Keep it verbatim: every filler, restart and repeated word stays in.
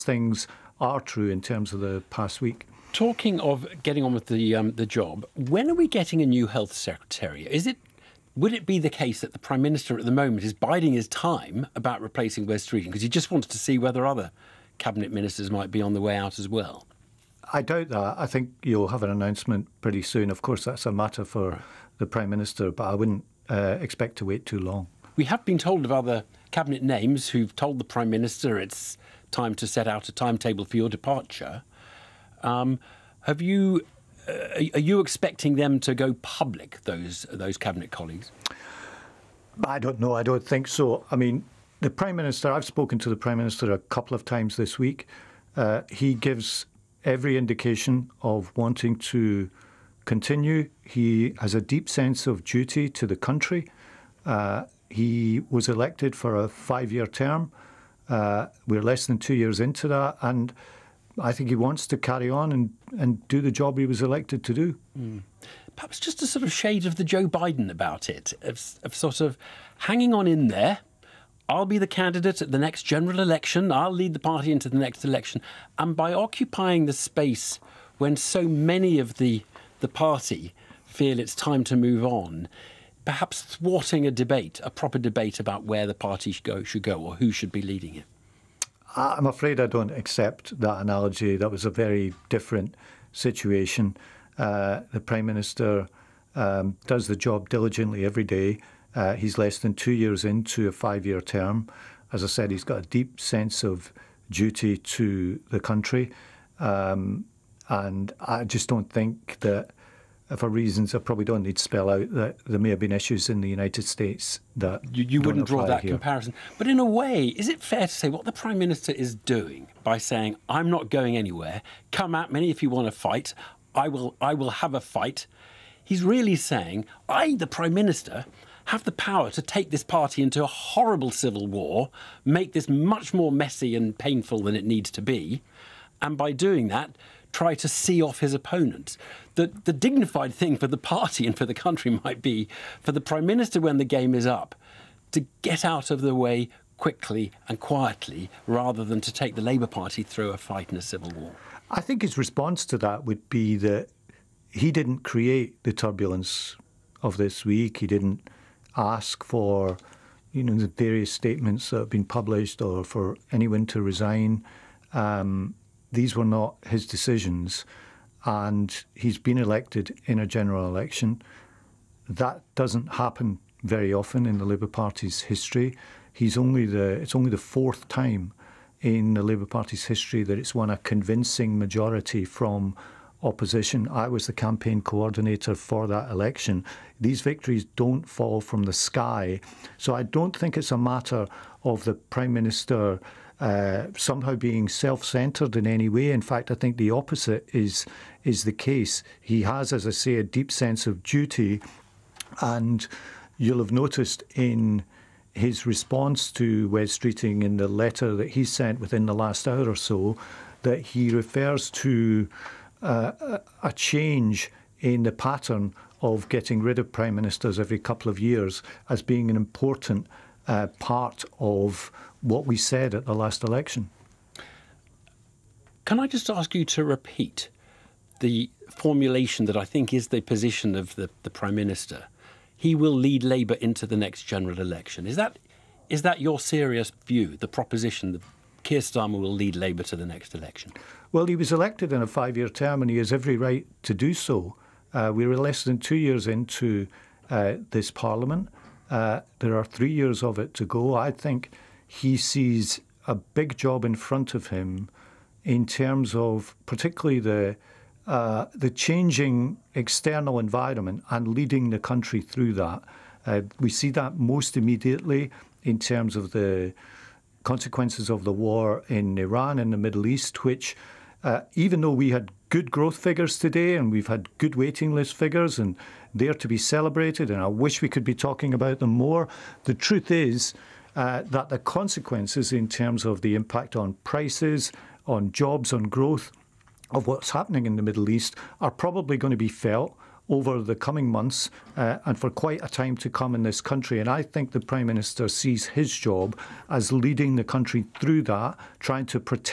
things are true in terms of the past week. Talking of getting on with the um, the job, when are we getting a new health secretary? Is it would it be the case that the Prime Minister at the moment is biding his time about replacing Wes Streeting because he just wanted to see whether other cabinet ministers might be on the way out as well? I doubt that. I think you'll have an announcement pretty soon. Of course, that's a matter for the Prime Minister, but I wouldn't uh, expect to wait too long. We have been told of other cabinet names who've told the Prime Minister it's time to set out a timetable for your departure. Um, have you, uh, are you expecting them to go public, those those cabinet colleagues? I don't know. I don't think so. I mean, the Prime Minister, I've spoken to the Prime Minister a couple of times this week. Uh, he gives every indication of wanting to continue. He has a deep sense of duty to the country. Uh, he was elected for a five-year term. Uh, we're less than two years into that, and I think he wants to carry on and, and do the job he was elected to do. Mm. Perhaps just a sort of shade of the Joe Biden about it, of, of sort of hanging on in there. I'll be the candidate at the next general election. I'll lead the party into the next election. And by occupying the space when so many of the, the party feel it's time to move on, perhaps thwarting a debate, a proper debate about where the party should go, should go or who should be leading it. I'm afraid I don't accept that analogy. That was a very different situation. Uh, the Prime Minister um, does the job diligently every day. Uh, he's less than two years into a five-year term. As I said, he's got a deep sense of duty to the country. Um, and I just don't think that, for reasons I probably don't need to spell out, that there may have been issues in the United States that You, you wouldn't draw that here. comparison. But in a way, is it fair to say what the Prime Minister is doing by saying, I'm not going anywhere, come at me if you want to fight, I will, I will have a fight. He's really saying, I, the Prime Minister, have the power to take this party into a horrible civil war, make this much more messy and painful than it needs to be, and by doing that, try to see off his opponents. The, the dignified thing for the party and for the country might be for the Prime Minister, when the game is up, to get out of the way quickly and quietly rather than to take the Labour Party through a fight in a civil war. I think his response to that would be that he didn't create the turbulence of this week. He didn't ask for, you know, the various statements that have been published or for anyone to resign. Um, these were not his decisions. And he's been elected in a general election. That doesn't happen very often in the Labour Party's history. He's only the it's only the fourth time in the Labour Party's history that it's won a convincing majority from opposition. I was the campaign coordinator for that election. These victories don't fall from the sky. So I don't think it's a matter of the Prime Minister uh, somehow being self-centred in any way. In fact, I think the opposite is is the case. He has, as I say, a deep sense of duty, and you'll have noticed in his response to Wes Streeting in the letter that he sent within the last hour or so that he refers to uh, a change in the pattern of getting rid of prime ministers every couple of years as being an important uh, part of what we said at the last election. Can I just ask you to repeat the formulation that I think is the position of the, the Prime Minister? He will lead Labour into the next general election. Is that is that your serious view, the proposition that Keir Starmer will lead Labour to the next election? Well, he was elected in a five-year term and he has every right to do so. Uh, we were less than two years into uh, this Parliament. Uh, there are three years of it to go. I think he sees a big job in front of him in terms of particularly the uh, the changing external environment and leading the country through that. Uh, we see that most immediately in terms of the consequences of the war in Iran and the Middle East, which, uh, even though we had good growth figures today and we've had good waiting list figures and they're to be celebrated, and I wish we could be talking about them more, the truth is uh, that the consequences in terms of the impact on prices, on jobs, on growth of what's happening in the Middle East are probably going to be felt over the coming months uh, and for quite a time to come in this country. And I think the Prime Minister sees his job as leading the country through that, trying to protect